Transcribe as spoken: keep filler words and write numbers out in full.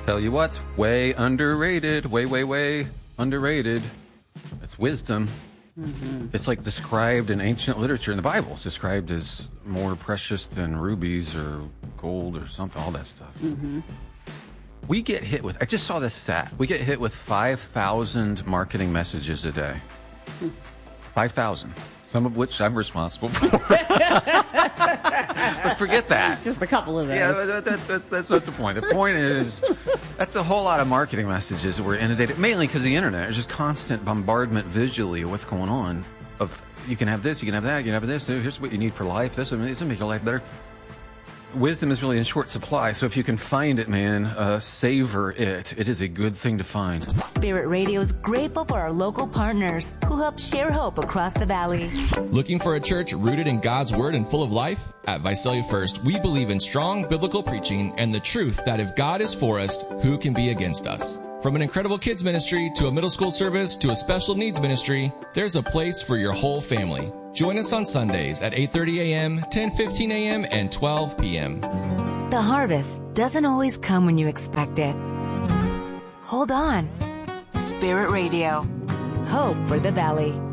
tell you what, way underrated, way, way, way underrated. It's wisdom. Mm-hmm. It's like described in ancient literature in the Bible. It's described as more precious than rubies or gold or something, all that stuff. Mm-hmm. We get hit with, I just saw this stat, we get hit with five thousand marketing messages a day. five thousand. Some of which I'm responsible for. But forget that. Just a couple of those. Yeah, that, that, that, that's not the point. The point is, that's a whole lot of marketing messages that we're inundated, mainly because the internet. There's just constant bombardment visually of what's going on. Of you can have this, you can have that, you can have this. Here's what you need for life. This will make your life better. Wisdom is really in short supply, so if you can find it, man, uh, savor it. It is a good thing to find. Spirit Radio is grateful for our local partners who help share hope across the valley. Looking for a church rooted in God's Word and full of life? At Visalia First, we believe in strong biblical preaching and the truth that if God is for us, who can be against us? From an incredible kids ministry to a middle school service to a special needs ministry, there's a place for your whole family. Join us on Sundays at eight thirty a.m., ten fifteen a.m., and twelve p.m. The harvest doesn't always come when you expect it. Hold on. Spirit Radio. Hope for the valley.